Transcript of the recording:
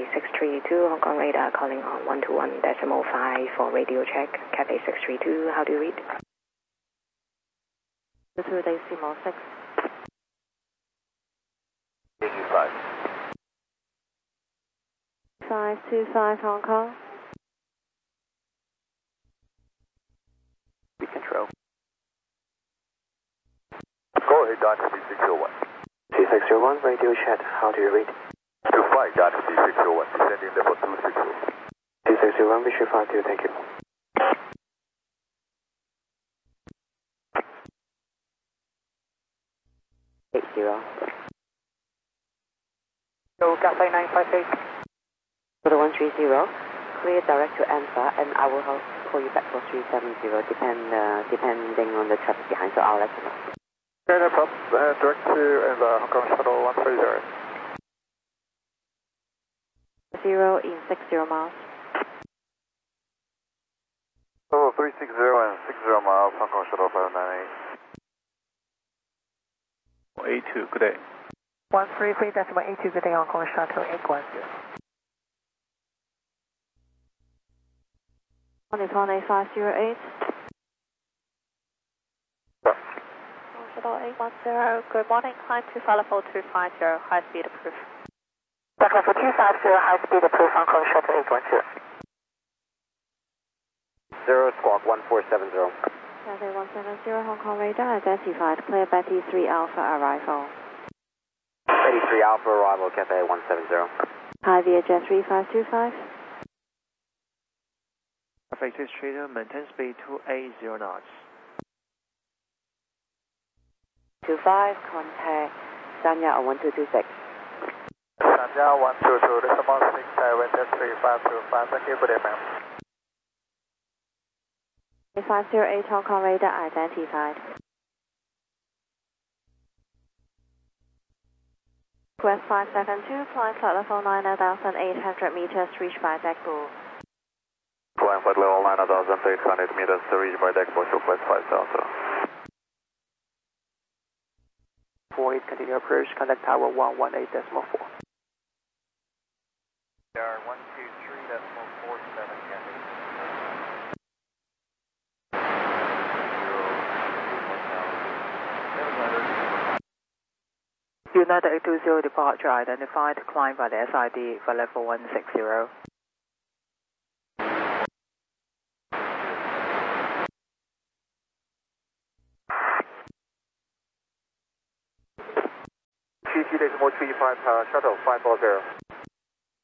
632 Hong Kong radar calling on 121.5 for radio check. Cathay 632, how do you read? 2 decimal 6. 85. 525 Hong Kong. Control. Go ahead, Dr. C601. C601, radio chat, how do you read? 25, Dr. C601, descending level 260. C601, Vision 52, thank you. So, Cathay 958. 130, clear direct to answer, and I will call you back for 370, depending on the traffic behind, so I'll let you know. Okay, no problem. Direct to Hong Kong Shuttle 130. 0 in 60 miles. Oh, 360 and 60 miles, Hong Kong Shuttle 598. 82, good day. 133.82, good day, Hong Kong Shuttle 810. 508. Shuttle 810, good morning, climb to Flight level 250, high speed approved. Flight level 250, high speed approved, Hong Kong Shuttle 810. 0 squawk 1470. Cathay 170, Hong Kong radar identified, clear Betty 3 Alpha arrival. Betty 3 Alpha arrival, Cathay 170. Hi, VHS 3525. Cathay 632, maintain speed 280 knots. 25, contact Sanya 1226. Sanya 122, decimal 6, Taiwan 3525, thank you, good day, ma'am. 508 Hong Kong radar identified. Request 572, flight level 9,800 meters, reached by deck pool. Flying flight level 9,800 meters to reach by deck for request 5,000. 48, continue approach, contact tower 118.4. PR 123.47, Cathay. United 820 departure identified, climb by the SID for level 160. GT decimal 35, shuttle 540.